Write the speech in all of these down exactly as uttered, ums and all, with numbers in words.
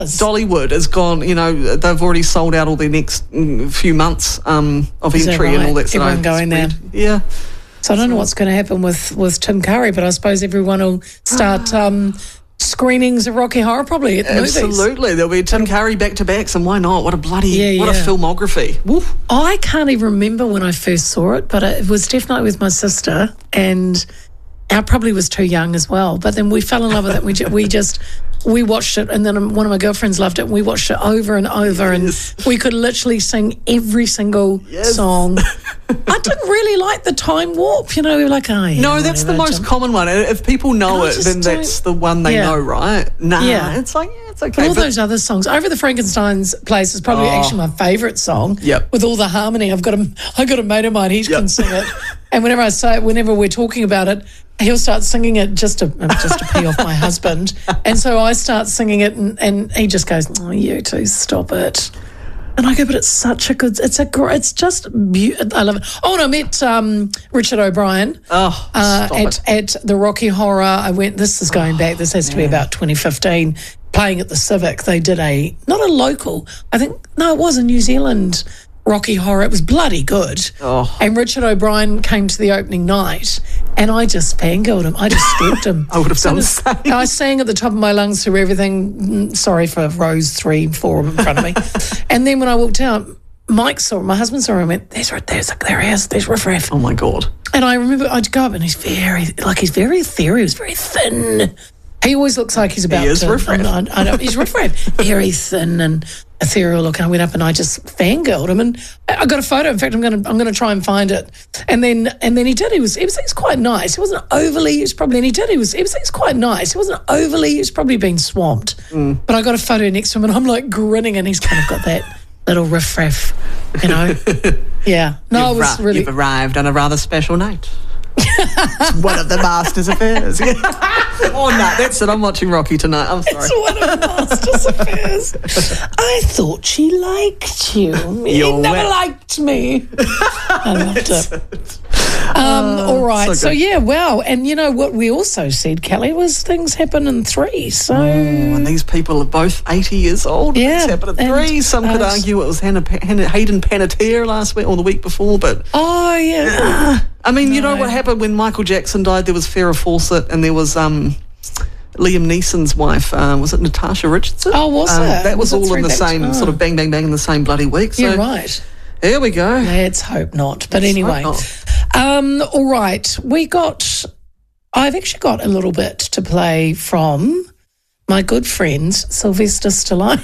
Dollywood has gone, you know, they've already sold out all their next mm, few months um, of Is that entry right? and all that sort Everyone of going there. Yeah. So I don't know what's going to happen with, with Tim Curry, but I suppose everyone will start um, screenings of Rocky Horror probably at the movies. Absolutely. There'll be Tim Curry back-to-backs, and why not? What a bloody, Yeah, what a yeah. filmography. Woof. I can't even remember when I first saw it, but it was definitely with my sister, and I probably was too young as well. But then we fell in love with it. We, ju- we just... We watched it, and then one of my girlfriends loved it, and we watched it over and over, Yes. and we could literally sing every single Yes. song. I didn't really like the time warp, you know, we were like, oh, yeah, No, that's the whatever, most jump. common one. If people know And I it, just then that's the don't- one they Yeah. know, right? Nah, Yeah. it's like, yeah, it's okay. But all but- those other songs, Over the Frankenstein's Place is probably Oh. actually my favourite song. Yep. With all the harmony, I've got a, I've got a mate of mine, he Yep. can sing it. And whenever I say, whenever we're talking about it, he'll start singing it just to just to pee off my husband. And so I start singing it, and, and he just goes, "Oh, you two, stop it." And I go, "But it's such a good, it's a great, it's just beautiful. I love it." Oh, and I met um, Richard O'Brien. Oh, Uh, stop at, it. at the Rocky Horror. I went, this is going back, this has to be about twenty fifteen, playing at the Civic. They did a, not a local, I think, no, it was a New Zealand Rocky Horror. It was bloody good. Oh. And Richard O'Brien came to the opening night, and I just fangirled him. I just stalked him. I would have done the Sort of- same. I sang at the top of my lungs through everything. Mm, Sorry for rows three, four in front of me. And then when I walked out, Mike saw it, my husband saw it, and went, there's, there's, there he is, there's Riff Raff. Oh, my God. And I remember I'd go up, and he's very, like, he's very ethereal, he's very thin. He always looks like he's about is to. Riff Raff. I, I know, he's Riff Raff. Very thin and ethereal look. And I went up and I just fangirled him, and I I got a photo. In fact, I'm going to I'm going to try and find it. And then and then he did. He was he was, he was quite nice. He wasn't overly. He was probably. And he did. He was he was, he was quite nice. He wasn't overly. He was probably being swamped. Mm. But I got a photo next to him, and I'm like grinning, and he's kind of got that little Riff Raff, you know. Yeah. No, You've it was arri- really. You've arrived on a rather special night. It's one of the Masters affairs. Oh, no, that's it. I'm watching Rocky tonight. I'm sorry. It's one of the Masters affairs. I thought she liked you. He You're never wet. liked me. I loved it. Um, all right. so So, good. yeah, wow. And you know what we also said, Kelly, was things happen in three. So, And these people are both eighty years old. Yeah, Things happened at and, three. Some could uh, argue it was Hannah, Hannah, Hayden Panettiere last week or the week before, but oh, yeah. I mean, you know No. what happened when Michael Jackson died? There was Farrah Fawcett, and there was um, Liam Neeson's wife. Uh, was it Natasha Richardson? Oh, was Um, it? That was, Was it all in three the back- same oh. sort of bang, bang, bang in the same bloody week. So You're right. here we go. Let's hope not. But Let's anyway, hope um, all right. We got, I've actually got a little bit to play from my good friend, Sylvester Stallone.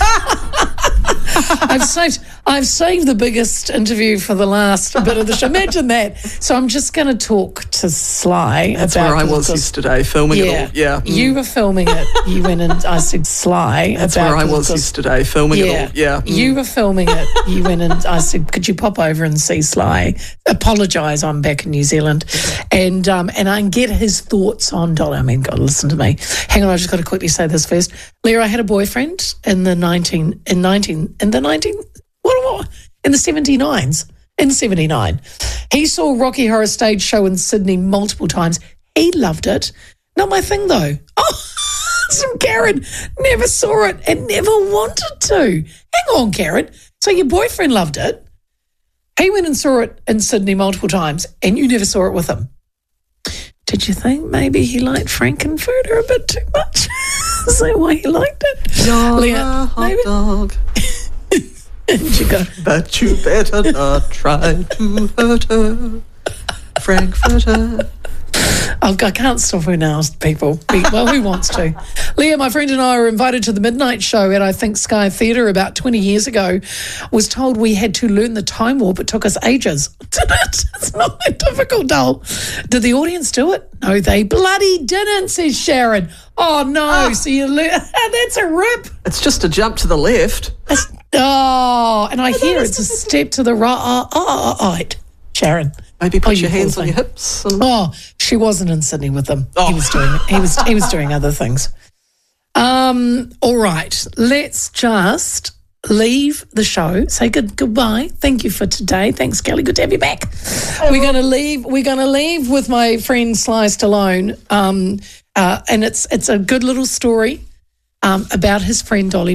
I've saved I've saved the biggest interview for the last bit of the show. Imagine that. So I'm just going to talk to Sly That's about where I the- was the- yesterday, filming it all. Yeah. You were filming it. You went and I said Sly. That's about where I the- was the- yesterday, filming yeah. it all. Yeah. You were filming it. You went and I said, could you pop over and see Sly? Apologise, I'm back in New Zealand. And um, and I can get his thoughts on Dolly. I mean, God, listen to me. Hang on, I've just got to quickly say this first. Leah, I had a boyfriend in the nineteen in nineteen in the nineteen what, what in the seventy-nines. In seventy-nine. He saw Rocky Horror stage show in Sydney multiple times. He loved it. Not my thing though. Oh, some Karen never saw it and never wanted to. Hang on, Karen. So your boyfriend loved it. He went and saw it in Sydney multiple times and you never saw it with him. Did you think maybe he liked Frankenfurter a bit too much? Is that why he liked it? You're Leah, a hot maybe- dog, And you go, but you better not try to hurt her. Frankfurter. Oh, I can't stop her now, people. Well, who wants to? Leah, my friend and I were invited to the Midnight Show at, I think, Sky Theatre about twenty years ago. Was told we had to learn the time warp. It took us ages. Did it? It's not that difficult, doll. Did the audience do it? No, they bloody didn't, says Sharon. Oh, no. Oh. So you learn. That's a rip. It's just a jump to the left. Oh, and I hear it's a step to the right. Oh, oh, oh, right. Sharon. Maybe put Oh, your you hands poor on your thing. hips. And Oh, she wasn't in Sydney with them. Oh. He was doing he was he was doing other things. Um, all right. Let's just leave the show. Say good goodbye. Thank you for today. Thanks, Kelly. Good to have you back. We're gonna leave we're gonna leave with my friend Sly Stallone. Um uh, and it's it's a good little story. um, about his friend Dolly